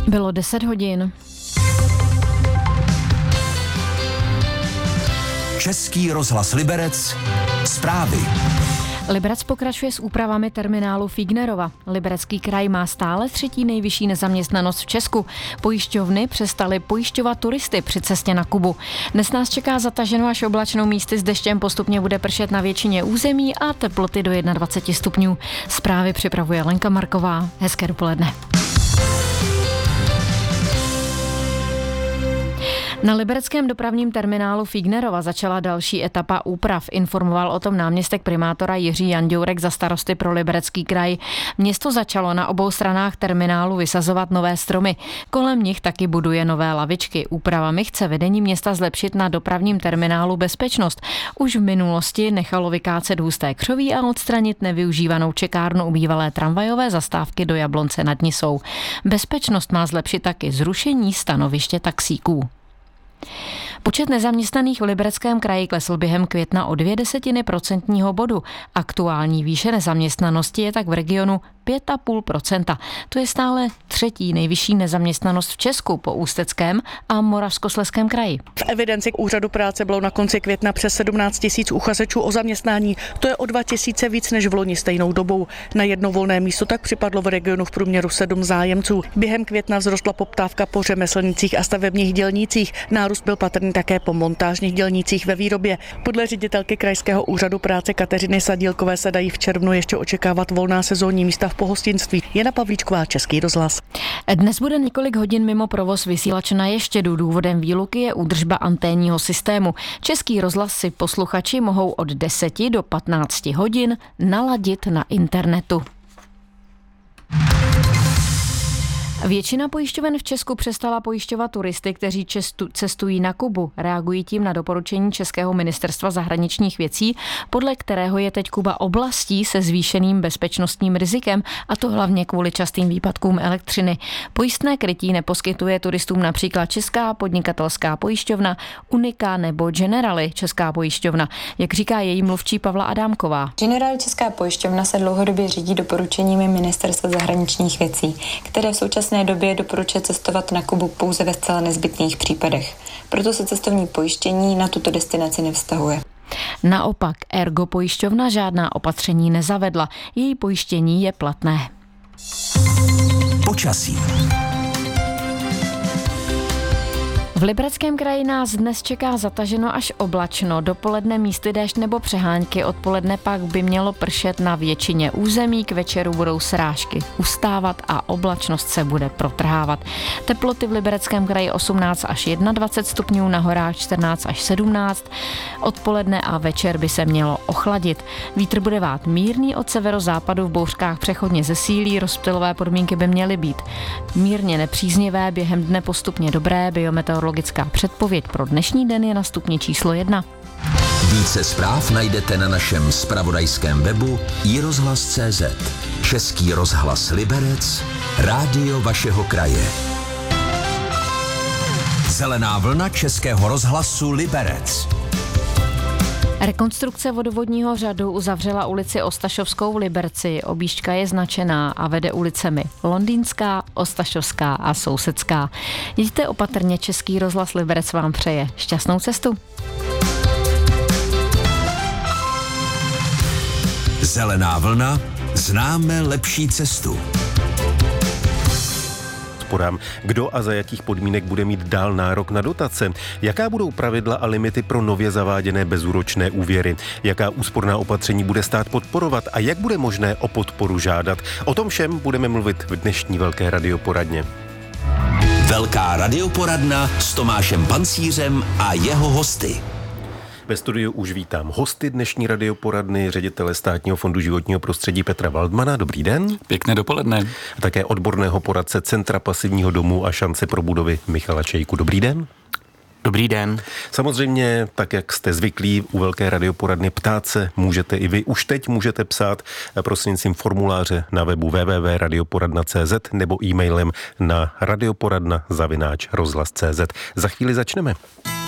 Bylo 10 hodin. Český rozhlas Liberec, zprávy. Liberec pokračuje s úpravami terminálu Fignerova. Liberecký kraj má stále 3. nejvyšší nezaměstnanost v Česku. Pojišťovny přestaly pojišťovat turisty při cestě na Kubu. Dnes nás čeká zataženo až oblačnou, místy s deštěm, postupně bude pršet na většině území a teploty do 21 stupňů. Zprávy připravuje Lenka Marková. Hezké dopoledne. Na libereckém dopravním terminálu Fignerova začala další etapa úprav. Informoval o tom náměstek primátora Jiří Janďourek za Starosty pro Liberecký kraj. Město začalo na obou stranách terminálu vysazovat nové stromy. Kolem nich taky buduje nové lavičky. Úpravami chce vedení města zlepšit na dopravním terminálu bezpečnost. Už v minulosti nechalo vykácet husté křoví a odstranit nevyužívanou čekárnu u bývalé tramvajové zastávky do Jablonce nad Nisou. Bezpečnost má zlepšit taky zrušení stanoviště taxíků. Počet nezaměstnaných v Libereckém kraji klesl během května o 0,2 procentního bodu. Aktuální výše nezaměstnanosti je tak v regionu 5,5%. To je stále 3. nejvyšší nezaměstnanost v Česku po Ústeckém a Moravskoslezském kraji. V evidenci úřadu práce bylo na konci května přes 17 000 uchazečů o zaměstnání. To je o 2 000 víc než v loni stejnou dobou. Na jedno volné místo tak připadlo v regionu v průměru 7 zájemců. Během května vzrostla poptávka po řemeslnících a stavebních dělnících. Nárůst byl patrný také po montážních dělnících ve výrobě. Podle ředitelky krajského úřadu práce Kateřiny Sadílkové se dají v červnu ještě očekávat volná sezónní místa v pohostinství. Jana Pavlíčková, Český rozhlas. Dnes bude několik hodin mimo provoz vysílač na Ještědu. Důvodem výluky je údržba anténního systému. Český rozhlas si posluchači mohou od 10 do 15 hodin naladit na internetu. Většina pojišťoven v Česku přestala pojišťovat turisty, kteří cestují na Kubu. Reagují tím na doporučení Českého ministerstva zahraničních věcí, podle kterého je teď Kuba oblastí se zvýšeným bezpečnostním rizikem, a to hlavně kvůli častým výpadkům elektřiny. Pojistné krytí neposkytuje turistům například Česká podnikatelská pojišťovna, Unica nebo Generali Česká pojišťovna, jak říká její mluvčí Pavla Adámková. Generali Česká pojišťovna se dlouhodobě řídí doporučeními ministerstva zahraničních věcí, které v současné době doporučuje cestovat na Kubu pouze ve zcela nezbytných případech. Proto se cestovní pojištění na tuto destinaci nevztahuje. Naopak, Ergo pojišťovna žádná opatření nezavedla. Její pojištění je platné. Počasí. V Libereckém kraji nás dnes čeká zataženo až oblačno, dopoledne místy déšť nebo přehánky, odpoledne pak by mělo pršet na většině území, k večeru budou srážky ustávat a oblačnost se bude protrhávat. Teploty v Libereckém kraji 18 až 21 stupňů, na horách 14 až 17, odpoledne a večer by se mělo ochladit. Vítr bude vát mírný od severozápadu, v bouřkách přechodně zesílí, rozptylové podmínky by měly být mírně nepříznivé, během dne postupně dobré. Biometeorologická předpověď pro dnešní den je na stupni číslo 1. Více zpráv najdete na našem zpravodajském webu iRozhlas.cz. Český rozhlas Liberec, rádio vašeho kraje. Zelená vlna Českého rozhlasu Liberec. Rekonstrukce vodovodního řadu uzavřela ulici Ostašovskou v Liberci. Objížďka je značená a vede ulicemi Londýnská, Ostašovská a Sousedská. Jeďte opatrně, Český rozhlas Liberec vám přeje šťastnou cestu. Zelená vlna, známe lepší cestu. Kdo a za jakých podmínek bude mít dál nárok na dotace? Jaká budou pravidla a limity pro nově zaváděné bezúročné úvěry? Jaká úsporná opatření bude stát podporovat a jak bude možné o podporu žádat? O tom všem budeme mluvit v dnešní velké radioporadně. Velká radioporadna s Tomášem Pancířem a jeho hosty. Ve studiu už vítám hosty dnešní radioporadny, ředitele Státního fondu životního prostředí Petra Waldmana. Dobrý den. Pěkné dopoledne. A také odborného poradce Centra pasivního domu a šance pro budovy Michala Čejku. Dobrý den. Dobrý den. Samozřejmě, tak jak jste zvyklí u velké radioporadny, ptát se můžete i vy. Už teď můžete psát prostřednictvím formuláře na webu www.radioporadna.cz nebo e-mailem na radioporadna@rozhlas.cz. Za chvíli začneme.